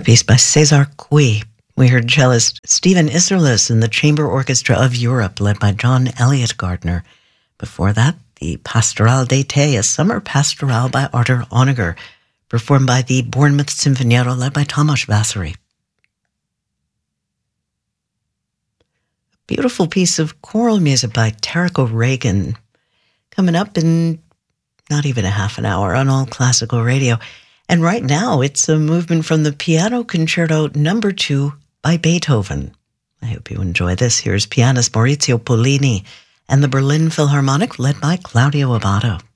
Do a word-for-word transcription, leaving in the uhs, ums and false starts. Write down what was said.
piece by César Cui. We heard cellist Stephen Isserlis in the Chamber Orchestra of Europe, led by John Elliott Gardner. Before that, the Pastoral d'été, a summer pastoral by Arthur Honegger, performed by the Bournemouth Sinfonietta, led by Tomasz Vasary. A beautiful piece of choral music by Tarek O'Regan, coming up in not even a half an hour on All Classical Radio. And right now, it's a movement from the Piano Concerto Number Two by Beethoven. I hope you enjoy this. Here's pianist Maurizio Pollini and the Berlin Philharmonic, led by Claudio Abbado.